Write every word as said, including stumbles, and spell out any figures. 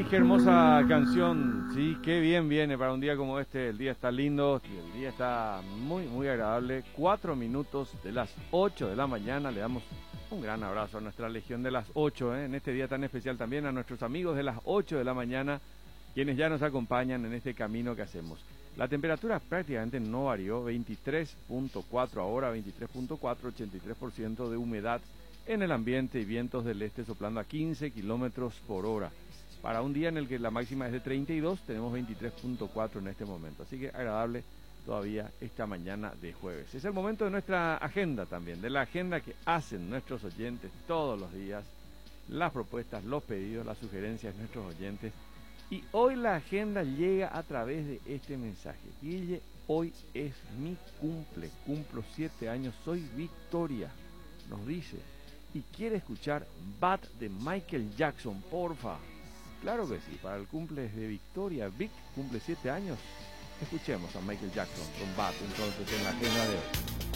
qué hermosa canción, sí, qué bien viene para un día como este. El día está lindo, el día está muy, muy agradable. Cuatro minutos de las ocho de la mañana. Le damos un gran abrazo a nuestra legión de las ocho, ¿eh? En este día tan especial también a nuestros amigos de las ocho de la mañana, quienes ya nos acompañan en este camino que hacemos. La temperatura prácticamente no varió, veintitrés punto cuatro ahora, veintitrés punto cuatro, ochenta y tres por ciento de humedad en el ambiente y vientos del este soplando a quince kilómetros por hora. Para un día en el que la máxima es de treinta y dos, tenemos veintitrés punto cuatro en este momento. Así que agradable todavía esta mañana de jueves. Es el momento de nuestra agenda también, de la agenda que hacen nuestros oyentes todos los días, las propuestas, los pedidos, las sugerencias de nuestros oyentes. Y hoy la agenda llega a través de este mensaje. Guille, hoy es mi cumple, cumplo siete años, soy Victoria, nos dice, y quiere escuchar Bad de Michael Jackson, porfa. Claro que sí, para el cumple de Victoria, Vic cumple siete años. Escuchemos a Michael Jackson con Bad entonces en la agenda de hoy.